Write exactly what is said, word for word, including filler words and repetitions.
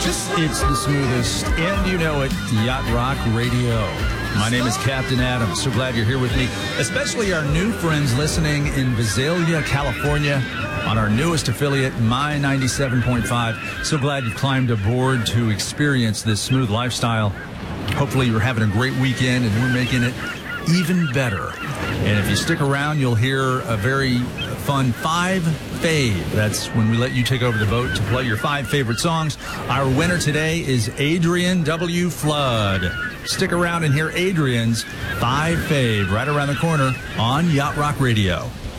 It's the smoothest, and you know it, Yacht Rock Radio. My name is Captain Adam. So glad you're here with me, especially our new friends listening in Visalia, California, on our newest affiliate, My ninety-seven point five. So glad you've climbed aboard to experience this smooth lifestyle. Hopefully you're having a great weekend, and we're making it even better. And if you stick around, you'll hear a very fun five fave. That's when we let you take over the boat to play your five favorite songs. Our winner today is Adrian W. Flood. Stick around and hear Adrian's five fave right around the corner on Yacht Rock Radio.